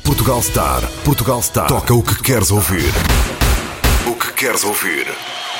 Portugal Star. Portugal Star. Toca o que queres ouvir. O que queres ouvir.